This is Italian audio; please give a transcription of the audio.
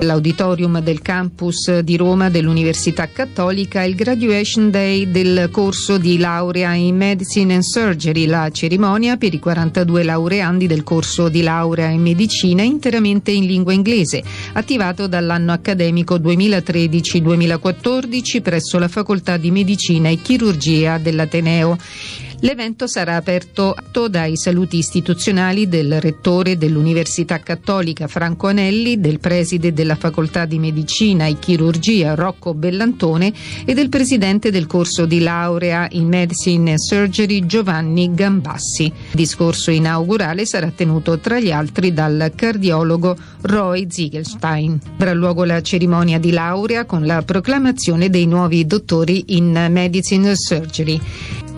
L'auditorium del campus di Roma dell'Università Cattolica il Graduation Day del corso di laurea in Medicine and Surgery, la cerimonia per i 42 laureandi del corso di laurea in medicina interamente in lingua inglese, attivato dall'anno accademico 2013-2014 presso la Facoltà di Medicina e Chirurgia dell'Ateneo. L'evento sarà aperto dai saluti istituzionali del rettore dell'Università Cattolica Franco Anelli, del preside della Facoltà di Medicina e Chirurgia Rocco Bellantone e del presidente del corso di laurea in Medicine and Surgery Giovanni Gambassi. Il discorso inaugurale sarà tenuto tra gli altri dal cardiologo Roy Ziegelstein. Avrà luogo la cerimonia di laurea con la proclamazione dei nuovi dottori in Medicine and Surgery.